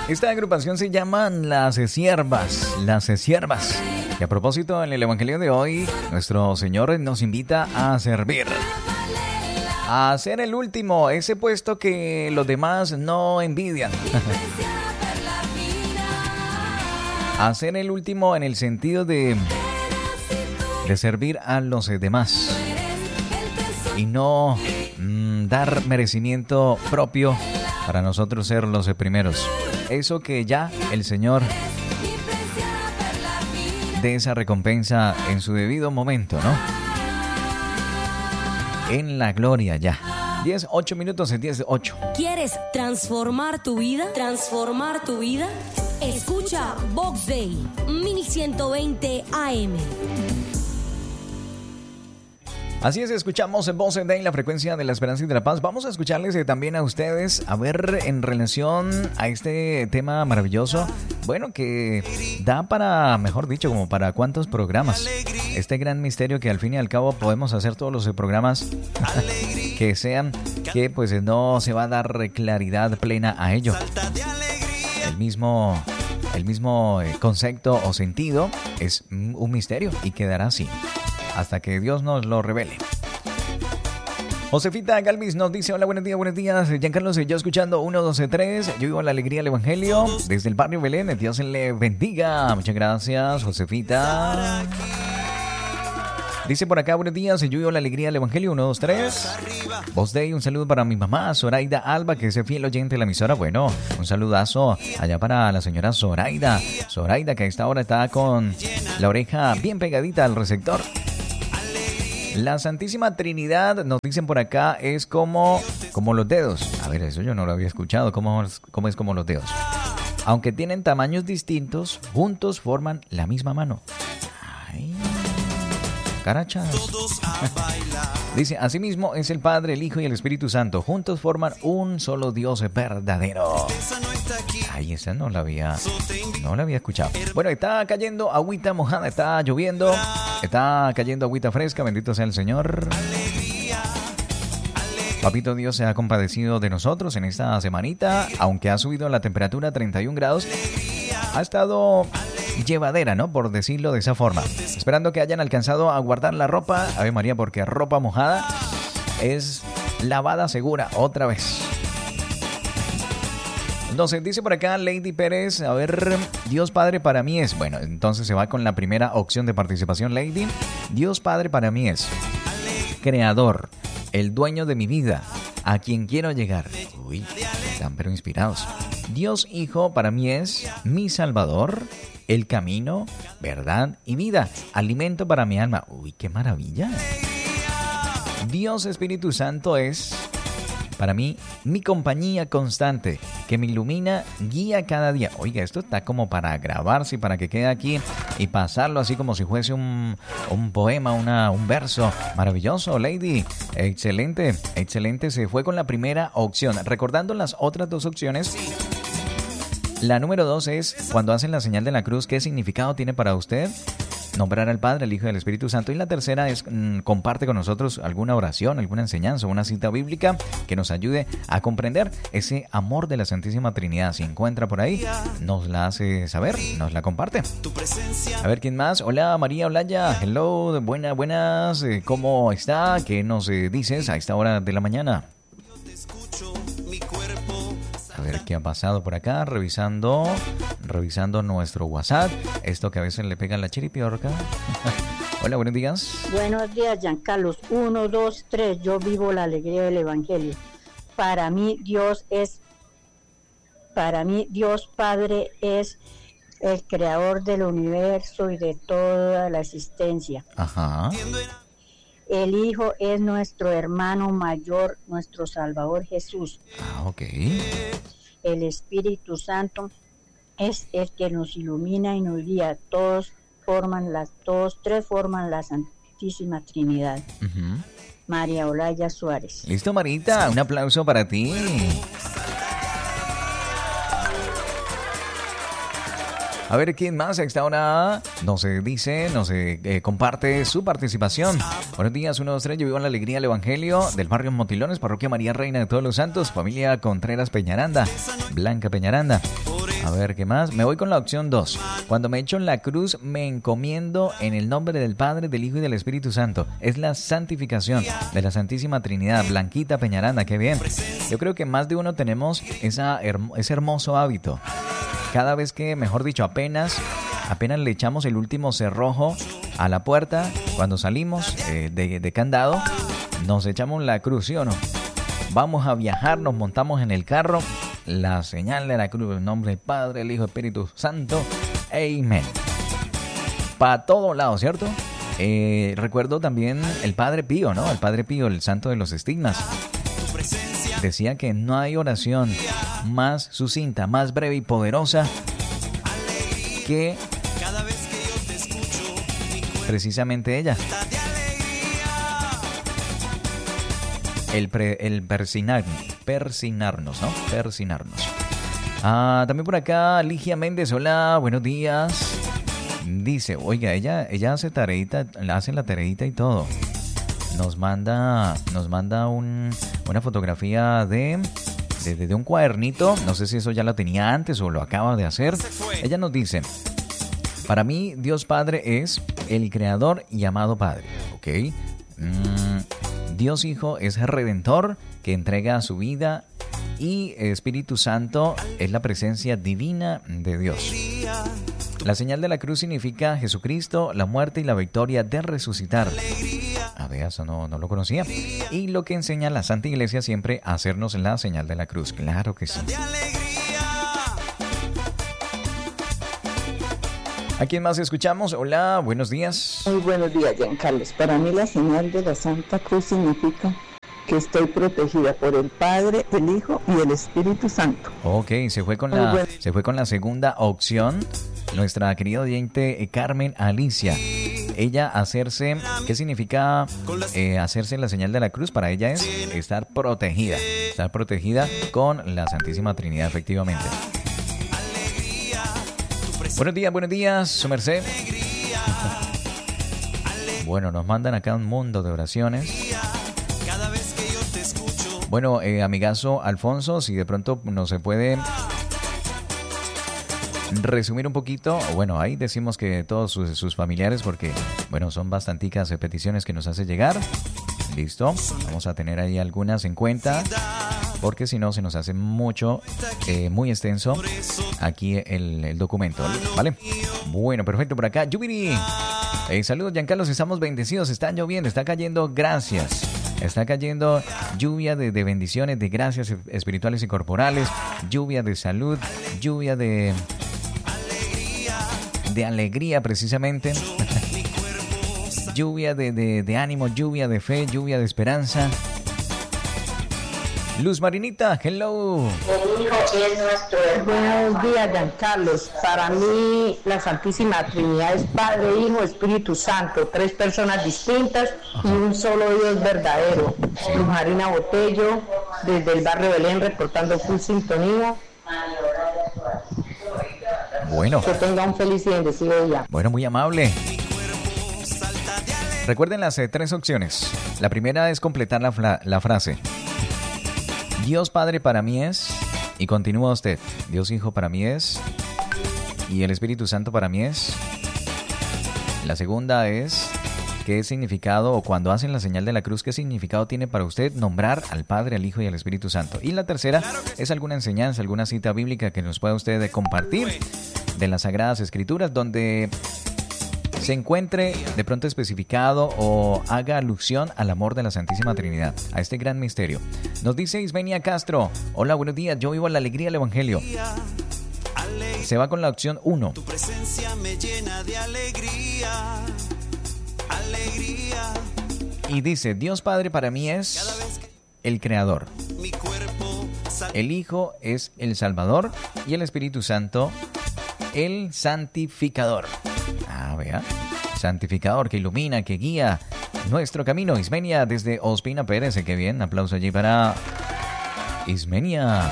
Esta agrupación se llama Las Siervas. Las Siervas. Y a propósito, en el Evangelio de hoy, nuestro Señor nos invita a servir. A ser el último, ese puesto que los demás no envidian. A ser el último en el sentido de servir a los demás. Y no dar merecimiento propio para nosotros ser los primeros. Eso que ya el Señor dé esa recompensa en su debido momento, ¿no? En la gloria ya. 8 minutos en 10:08. ¿Quieres transformar tu vida? ¿Transformar tu vida? Escucha Vox Day 1120 AM. Así es, escuchamos en Voz Day, la frecuencia de la esperanza y de la paz. Vamos a escucharles también a ustedes, a ver, en relación a este tema maravilloso, bueno, que da para, mejor dicho, como para cuántos programas. Este gran misterio que al fin y al cabo podemos hacer todos los programas que sean, que pues no se va a dar claridad plena a ello. El mismo concepto o sentido es un misterio y quedará así hasta que Dios nos lo revele. Josefita Galvis nos dice: hola, buenos días. Giancarlo, yo escuchando 1, 2, 3. Yo vivo la alegría del Evangelio desde el barrio Belén. Dios le bendiga. Muchas gracias, Josefita. Dice por acá: buenos días, yo vivo la alegría del Evangelio. 1, 2, 3. Voz Day, un saludo para mi mamá, Zoraida Alba, que es fiel oyente de la emisora. Bueno, un saludazo allá para la señora Zoraida. Zoraida, que a esta hora está con la oreja bien pegadita al receptor. La Santísima Trinidad, nos dicen por acá, es como los dedos. A ver, eso yo no lo había escuchado. ¿Cómo es como los dedos? Aunque tienen tamaños distintos, juntos forman la misma mano. Ay, carachas. Dice: asimismo es el Padre, el Hijo y el Espíritu Santo. Juntos forman un solo Dios verdadero. Ay, esa no la había escuchado. Bueno, está cayendo agüita mojada, está lloviendo, está cayendo agüita fresca, bendito sea el Señor. Papito Dios se ha compadecido de nosotros en esta semanita, aunque ha subido la temperatura a 31 grados. Ha estado llevadera, ¿no? Por decirlo de esa forma. Esperando que hayan alcanzado a guardar la ropa. Ave María, porque ropa mojada es lavada segura otra vez. Entonces dice por acá Lady Pérez: a ver, Dios Padre para mí es... Bueno, entonces se va con la primera opción de participación, Lady. Dios Padre para mí es Creador, el dueño de mi vida, a quien quiero llegar. Uy, están pero inspirados. Dios Hijo para mí es mi Salvador, el camino, verdad y vida, alimento para mi alma. Uy, qué maravilla. Dios Espíritu Santo es para mí mi compañía constante, que me ilumina, guía cada día. Oiga, esto está como para grabarse y para que quede aquí y pasarlo así como si fuese un poema, un verso. Maravilloso, Lady. Excelente, excelente. Se fue con la primera opción. Recordando las otras dos opciones. La número 2 es: cuando hacen la señal de la cruz, ¿qué significado tiene para usted? Nombrar al Padre, al Hijo y al Espíritu Santo. Y la tercera es: comparte con nosotros alguna oración, alguna enseñanza, una cita bíblica que nos ayude a comprender ese amor de la Santísima Trinidad. Si encuentra por ahí, nos la hace saber, nos la comparte. A ver, ¿quién más? Hola, María Olaya. Hello, buenas. ¿Cómo está? ¿Qué nos dices a esta hora de la mañana? A ver qué ha pasado por acá, revisando nuestro WhatsApp. Esto que a veces le pega la chiripiorca. Hola, buenos días. Buenos días, Giancarlos. 1, 2, 3. Yo vivo la alegría del Evangelio. Para mí Dios Padre es el creador del universo y de toda la existencia. Ajá. El Hijo es nuestro hermano mayor, nuestro Salvador Jesús. Ah, ok. El Espíritu Santo es el que nos ilumina y nos guía. Todos tres forman la Santísima Trinidad. Uh-huh. María Olaya Suárez. Listo, Marita, un aplauso para ti. A ver, ¿quién más a esta hora nos comparte su participación? Buenos días, 1, 2, 3. Yo vivo en la alegría del Evangelio del barrio Motilones, parroquia María Reina de Todos los Santos, familia Contreras Peñaranda, Blanca Peñaranda. A ver, ¿qué más? Me voy con la opción 2. Cuando me echo en la cruz, me encomiendo en el nombre del Padre, del Hijo y del Espíritu Santo. Es la santificación de la Santísima Trinidad. Blanquita Peñaranda, qué bien. Yo creo que más de uno tenemos ese hermoso hábito. Cada vez que, mejor dicho, apenas le echamos el último cerrojo a la puerta, cuando salimos de candado, nos echamos la cruz, ¿sí o no? Vamos a viajar, nos montamos en el carro, la señal de la cruz, en nombre del Padre, el Hijo, el Espíritu Santo. Amén. Para todos lados, ¿cierto? Recuerdo también el Padre Pío, ¿no? El Padre Pío, el santo de los estigmas. Decía que no hay oración más sucinta, más breve y poderosa que precisamente ella. El persinarnos, ¿no? Persinarnos. También por acá, Ligia Méndez, hola, buenos días. Dice, oiga, ella hace tareita, hace la tareita y todo. Nos manda una fotografía de un cuadernito. No sé si eso ya lo tenía antes o lo acaba de hacer. Ella nos dice: para mí, Dios Padre es el Creador y amado Padre. ¿Ok? Dios Hijo es el Redentor que entrega su vida. Y Espíritu Santo es la presencia divina de Dios. La señal de la cruz significa Jesucristo, la muerte y la victoria de resucitar. A ver, eso no lo conocía. Y lo que enseña la Santa Iglesia siempre a hacernos la señal de la cruz. Claro que sí. ¿A quién más escuchamos? Hola, buenos días. Muy buenos días, Giancarlos. Para mí la señal de la Santa Cruz significa que estoy protegida por el Padre, el Hijo y el Espíritu Santo. Ok, se fue con la segunda opción. Nuestra querida oyente Carmen Alicia. Ella hacerse, ¿qué significa hacerse la señal de la cruz? Para ella es estar protegida con la Santísima Trinidad, efectivamente. Buenos días, su merced. Bueno, nos mandan acá un mundo de oraciones. Bueno, amigazo Alfonso, si de pronto no se puede resumir un poquito, bueno, ahí decimos que todos sus familiares, porque, bueno, son bastanticas peticiones que nos hace llegar. Listo, vamos a tener ahí algunas en cuenta, porque si no se nos hace mucho, muy extenso aquí el documento, ¿vale? Bueno, perfecto, por acá, Yubiri. Saludos, Giancarlos, estamos bendecidos, está lloviendo, está cayendo, gracias. Está cayendo lluvia de bendiciones, de gracias espirituales y corporales, lluvia de salud, lluvia de alegría precisamente, lluvia de ánimo, lluvia de fe, lluvia de esperanza. Luz Marinita, hello. El Hijo es nuestro hermano. Buenos días, Giancarlos. Para mí la Santísima Trinidad es Padre, Hijo, Espíritu Santo, 3 personas distintas y un solo Dios verdadero. Sí. Luz Marina Botello, desde el barrio Belén, reportando full sintonía. Bueno. Que tenga un feliz y bendecido día. Bueno, muy amable. Recuerden las 3 opciones. La primera es completar la frase. Dios Padre para mí es, y continúa usted. Dios Hijo para mí es, y el Espíritu Santo para mí es. La segunda es, ¿qué significado, o cuando hacen la señal de la cruz, qué significado tiene para usted nombrar al Padre, al Hijo y al Espíritu Santo? Y la tercera es alguna enseñanza, alguna cita bíblica que nos pueda usted compartir de las Sagradas Escrituras, donde se encuentre de pronto especificado o haga alusión al amor de la Santísima Trinidad, a este gran misterio. Nos dice Ismenia Castro: hola, buenos días, yo vivo en la alegría del Evangelio. Se va con la opción 1. Tu presencia me llena de alegría, alegría. Y dice: Dios Padre para mí es el Creador, el Hijo es el Salvador y el Espíritu Santo el Santificador. Vea, santificador que ilumina, que guía nuestro camino. Ismenia desde Ospina Pérez, qué bien, aplauso allí para Ismenia.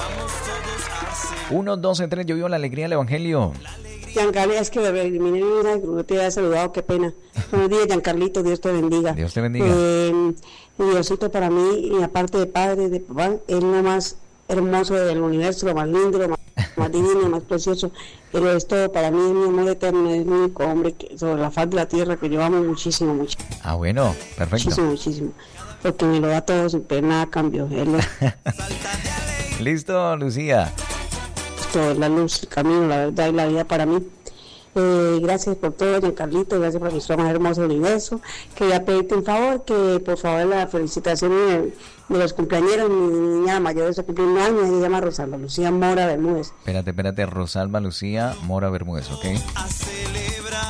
1, 2, 3, yo vivo la alegría del Evangelio. Giancarlo, es que me eliminé una, no te había saludado, qué pena. Buenos días, Giancarlito, Dios te bendiga. Dios te bendiga. Diosito para mí, y aparte de padre, de papá, es lo más hermoso del universo, lo más lindo, lo más más divino, más precioso. Pero es todo para mí, es mi amor eterno, es mi único hombre sobre la faz de la tierra que yo amo muchísimo, muchísimo. Ah, bueno, perfecto. Muchísimo, muchísimo. Porque me lo da todo sin pedir nada a cambio. Él es Listo, Lucía. todo, la luz, el camino, la verdad y la vida para mí. Gracias por todo, Giancarlito, gracias por nuestro más hermoso universo. Quería pedirte un favor, que por favor la felicitación de los cumpleañeros, mi niña mayor está cumpliendo un año, ella se llama Rosalba Lucía Mora Bermúdez. Espérate, Rosalba Lucía Mora Bermúdez, ¿ok? A celebrar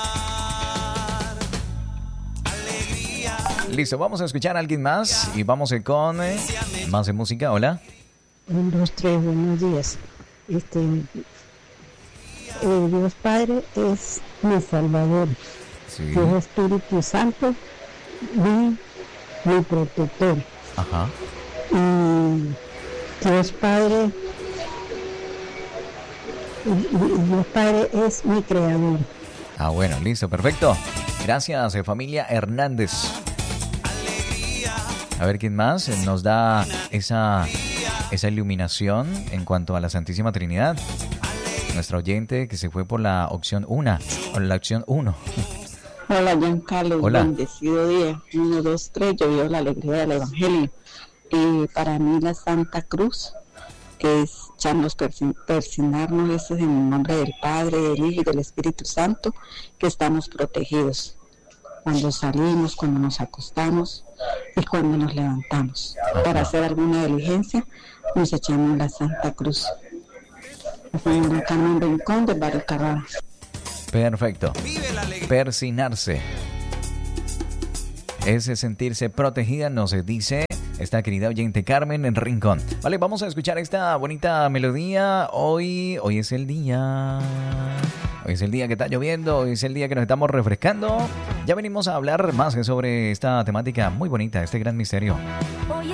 alegría. Listo, vamos a escuchar a alguien más y vamos con más de música. Hola. 1, 2, 3, buenos días. Dios Padre es mi Salvador. Sí. Dios Espíritu Santo, mi protector. Ajá. Y Dios Padre es mi creador. Ah, bueno, listo, perfecto. Gracias, familia Hernández. A ver quién más nos da esa iluminación en cuanto a la Santísima Trinidad. Nuestra oyente que se fue por la opción 1. Hola, Giancarlo. Hola. Bendecido día. 1, 2, 3. Yo vivo la alegría del Evangelio. Para mí la Santa Cruz, que es echarnos, persignarnos, eso es en el nombre del Padre, del Hijo y del Espíritu Santo, que estamos protegidos cuando salimos, cuando nos acostamos y cuando nos levantamos. Para hacer alguna diligencia, nos echamos la Santa Cruz. En Carmen Rincón de Barrio Carrara. Perfecto. Persignarse. Ese sentirse protegida, nos dice esta querida oyente Carmen en Rincón. Vale, vamos a escuchar esta bonita melodía. Hoy es el día. Hoy es el día que está lloviendo, hoy es el día que nos estamos refrescando. Ya venimos a hablar más sobre esta temática muy bonita, este gran misterio. Hoy